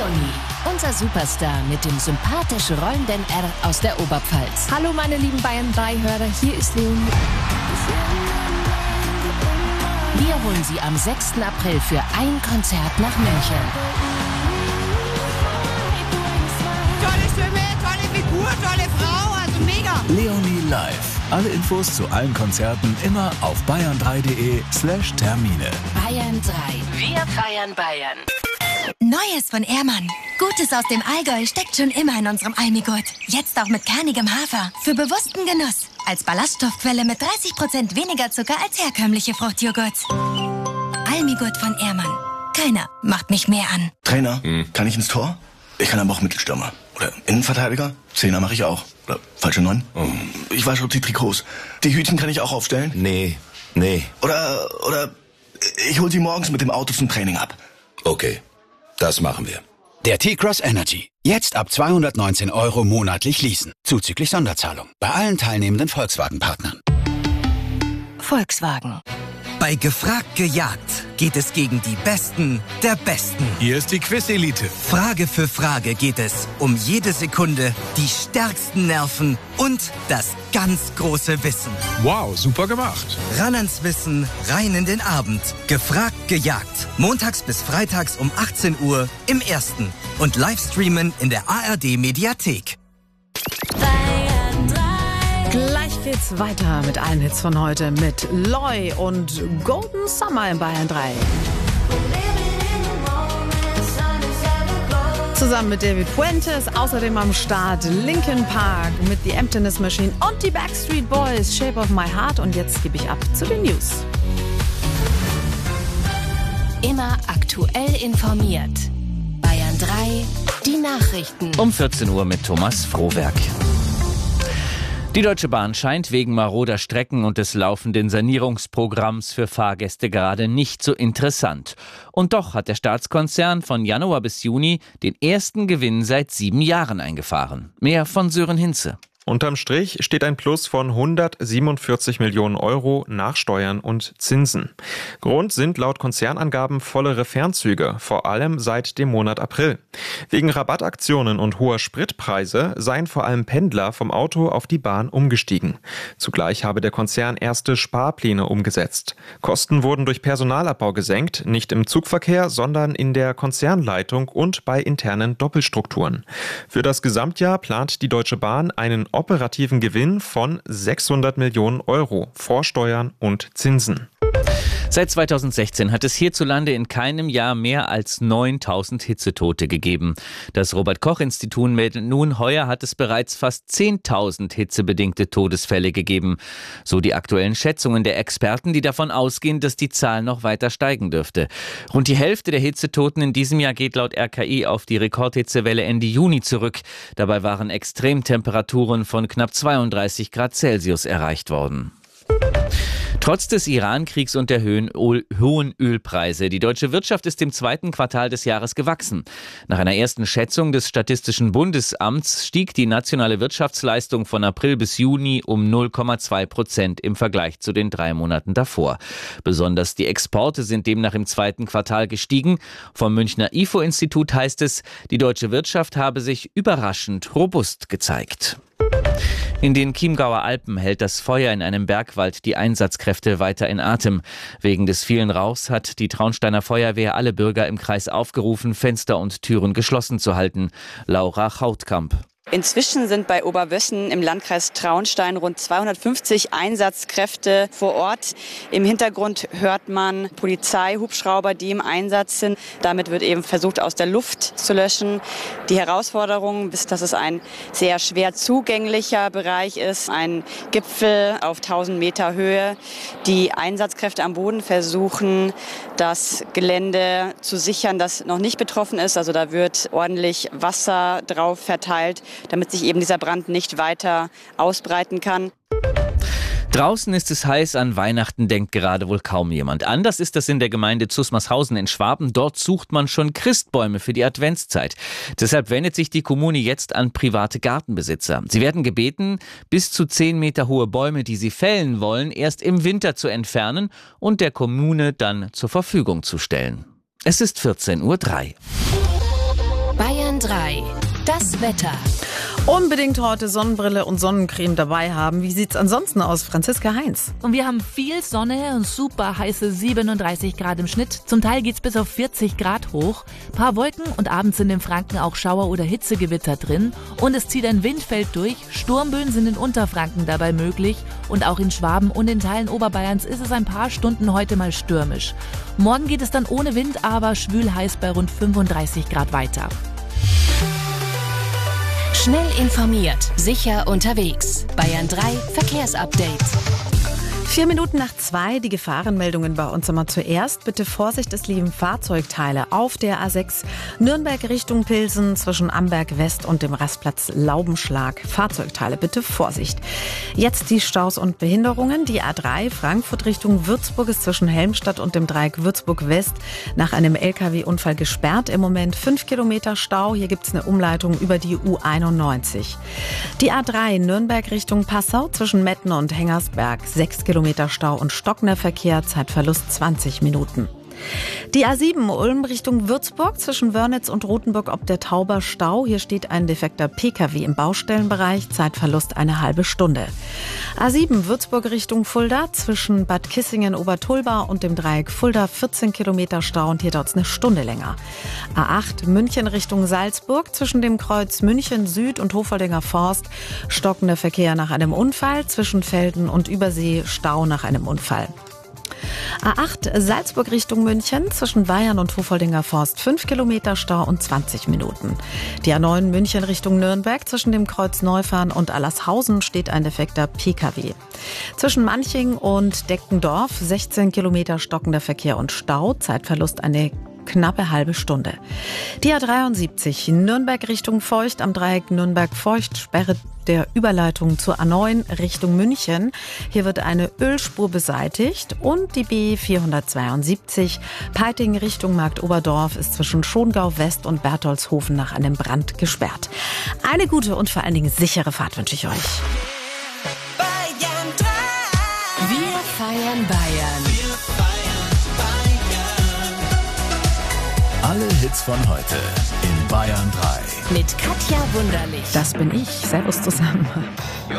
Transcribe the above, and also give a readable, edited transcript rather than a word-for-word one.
Leonie, unser Superstar mit dem sympathisch rollenden R aus der Oberpfalz. Hallo meine lieben Bayern 3-Hörer, hier ist Leonie. Wir holen Sie am 6. April für ein Konzert nach München. Tolle Stimme, tolle Figur, tolle Frau, also mega. Leonie live. Alle Infos zu allen Konzerten immer auf bayern3.de/Termine. Bayern 3. Wir feiern Bayern. Neues von Ehrmann. Gutes aus dem Allgäu steckt schon immer in unserem Almigurt. Jetzt auch mit kernigem Hafer. Für bewussten Genuss. Als Ballaststoffquelle mit 30% weniger Zucker als herkömmliche Fruchtjoghurts. Almigurt von Ehrmann. Keiner macht mich mehr an. Trainer, kann ich ins Tor? Ich kann aber auch Mittelstürmer. Oder Innenverteidiger? Zehner mache ich auch. Oder falsche 9? Ich wasche auch die Trikots. Die Hütchen kann ich auch aufstellen? Nee. Oder ich hol sie morgens mit dem Auto zum Training ab. Okay, das machen wir. Der T-Cross Energy. Jetzt ab 219 € monatlich leasen. Zuzüglich Sonderzahlung. Bei allen teilnehmenden Volkswagen-Partnern. Volkswagen. Bei Gefragt gejagt geht es gegen die Besten der Besten. Hier ist die Quiz-Elite. Frage für Frage geht es um jede Sekunde, die stärksten Nerven und das ganz große Wissen. Wow, super gemacht. Ran ans Wissen, rein in den Abend. Gefragt gejagt. Montags bis freitags um 18 Uhr im Ersten. Und Livestreamen in der ARD-Mediathek. Gleich geht's weiter mit allen Hits von heute mit Loy und Golden Summer in Bayern 3. Zusammen mit David Fuentes, außerdem am Start Linkin Park mit The Emptiness Machine und die Backstreet Boys, Shape of My Heart. Und jetzt gebe ich ab zu den News. Immer aktuell informiert. Bayern 3, die Nachrichten. Um 14 Uhr mit Thomas Frohwerk. Die Deutsche Bahn scheint wegen maroder Strecken und des laufenden Sanierungsprogramms für Fahrgäste gerade nicht so interessant. Und doch hat der Staatskonzern von Januar bis Juni den ersten Gewinn seit 7 Jahren eingefahren. Mehr von Sören Hinze. Unterm Strich steht ein Plus von 147 Millionen € nach Steuern und Zinsen. Grund sind laut Konzernangaben vollere Fernzüge, vor allem seit dem Monat April. Wegen Rabattaktionen und hoher Spritpreise seien vor allem Pendler vom Auto auf die Bahn umgestiegen. Zugleich habe der Konzern erste Sparpläne umgesetzt. Kosten wurden durch Personalabbau gesenkt, nicht im Zugverkehr, sondern in der Konzernleitung und bei internen Doppelstrukturen. Für das Gesamtjahr plant die Deutsche Bahn einen operativen Gewinn von 600 Millionen € vor Steuern und Zinsen. Seit 2016 hat es hierzulande in keinem Jahr mehr als 9.000 Hitzetote gegeben. Das Robert-Koch-Institut meldet nun, heuer hat es bereits fast 10.000 hitzebedingte Todesfälle gegeben. So die aktuellen Schätzungen der Experten, die davon ausgehen, dass die Zahl noch weiter steigen dürfte. Rund die Hälfte der Hitzetoten in diesem Jahr geht laut RKI auf die Rekordhitzewelle Ende Juni zurück. Dabei waren Extremtemperaturen von knapp 32 Grad Celsius erreicht worden. Trotz des Iran-Kriegs und der hohen Ölpreise. Die deutsche Wirtschaft ist im zweiten Quartal des Jahres gewachsen. Nach einer ersten Schätzung des Statistischen Bundesamts stieg die nationale Wirtschaftsleistung von April bis Juni um 0,2% im Vergleich zu den 3 Monaten davor. Besonders die Exporte sind demnach im zweiten Quartal gestiegen. Vom Münchner IFO-Institut heißt es, die deutsche Wirtschaft habe sich überraschend robust gezeigt. In den Chiemgauer Alpen hält das Feuer in einem Bergwald die Einsatzkräfte weiter in Atem. Wegen des vielen Rauchs hat die Traunsteiner Feuerwehr alle Bürger im Kreis aufgerufen, Fenster und Türen geschlossen zu halten. Laura Chautkamp. Inzwischen sind bei Oberwöschen im Landkreis Traunstein rund 250 Einsatzkräfte vor Ort. Im Hintergrund hört man Polizeihubschrauber, die im Einsatz sind. Damit wird eben versucht, aus der Luft zu löschen. Die Herausforderung ist, dass es ein sehr schwer zugänglicher Bereich ist. Ein Gipfel auf 1000 Meter Höhe. Die Einsatzkräfte am Boden versuchen, das Gelände zu sichern, das noch nicht betroffen ist. Also da wird ordentlich Wasser drauf verteilt, damit sich eben dieser Brand nicht weiter ausbreiten kann. Draußen ist es heiß, an Weihnachten denkt gerade wohl kaum jemand. Anders ist das in der Gemeinde Zusmarshausen in Schwaben. Dort sucht man schon Christbäume für die Adventszeit. Deshalb wendet sich die Kommune jetzt an private Gartenbesitzer. Sie werden gebeten, bis zu 10 Meter hohe Bäume, die sie fällen wollen, erst im Winter zu entfernen und der Kommune dann zur Verfügung zu stellen. Es ist 14:03 Uhr. Bayern 3. Das Wetter. Unbedingt heute Sonnenbrille und Sonnencreme dabei haben. Wie sieht's ansonsten aus, Franziska Heinz? Und wir haben viel Sonne und super heiße 37 Grad im Schnitt. Zum Teil geht's bis auf 40 Grad hoch. Paar Wolken und abends sind in Franken auch Schauer- oder Hitzegewitter drin. Und es zieht ein Windfeld durch. Sturmböen sind in Unterfranken dabei möglich. Und auch in Schwaben und in Teilen Oberbayerns ist es ein paar Stunden heute mal stürmisch. Morgen geht es dann ohne Wind, aber schwül heiß bei rund 35 Grad weiter. Schnell informiert, sicher unterwegs. Bayern 3 Verkehrsupdate. 2:04, die Gefahrenmeldungen bei uns immer zuerst. Bitte Vorsicht, es liegen Fahrzeugteile auf der A6 Nürnberg Richtung Pilsen zwischen Amberg West und dem Rastplatz Laubenschlag. Fahrzeugteile, bitte Vorsicht. Jetzt die Staus und Behinderungen. Die A3 Frankfurt Richtung Würzburg ist zwischen Helmstadt und dem Dreieck Würzburg West nach einem LKW-Unfall gesperrt. Im Moment 5 Kilometer Stau. Hier gibt es eine Umleitung über die U91. Die A3 Nürnberg Richtung Passau zwischen Metten und Hengersberg 6 Kilometer Stau und stockender Verkehr, Zeitverlust 20 Minuten. Die A7 Ulm Richtung Würzburg zwischen Wörnitz und Rothenburg ob der Tauber Stau. Hier steht ein defekter Pkw im Baustellenbereich, Zeitverlust eine halbe Stunde. A7 Würzburg Richtung Fulda zwischen Bad Kissingen Obertulba und dem Dreieck Fulda 14 Kilometer Stau und hier dauert es eine Stunde länger. A8 München Richtung Salzburg zwischen dem Kreuz München Süd und Hofoldinger Forst stockender Verkehr nach einem Unfall, zwischen Velden und Übersee Stau nach einem Unfall. A8 Salzburg Richtung München zwischen Weyern und Hofoldinger Forst 5 Kilometer Stau und 20 Minuten. Die A9 München Richtung Nürnberg zwischen dem Kreuz Neufahren und Allershausen steht ein defekter Pkw. Zwischen Manching und Deckendorf 16 Kilometer stockender Verkehr und Stau, Zeitverlust eine knappe halbe Stunde. Die A73 Nürnberg Richtung Feucht am Dreieck Nürnberg-Feucht sperrt der Überleitung zur A9 Richtung München. Hier wird eine Ölspur beseitigt und die B472 Peiting Richtung Marktoberdorf ist zwischen Schongau West und Bertoldshofen nach einem Brand gesperrt. Eine gute und vor allen Dingen sichere Fahrt wünsche ich euch. Bayern 3. Wir feiern Bayern. Alle Hits von heute in Bayern 3. Mit Katja Wunderlich. Das bin ich. Servus zusammen.